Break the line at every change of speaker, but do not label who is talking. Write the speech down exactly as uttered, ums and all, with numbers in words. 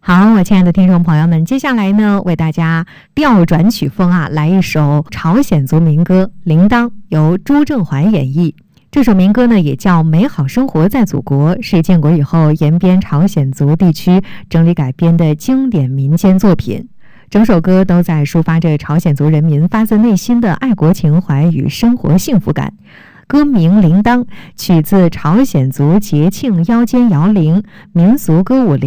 好，我亲爱的听众朋友们，接下来呢，为大家调转曲风啊，来一首朝鲜族民歌《铃铛》，由朱正环演绎。这首民歌呢，也叫《美好生活在祖国》，是建国以后延边朝鲜族地区整理改编的经典民间作品。整首歌都在抒发着朝鲜族人民发自内心的爱国情怀与生活幸福感。歌名《铃铛》取自朝鲜族节庆腰间摇铃民俗歌舞铃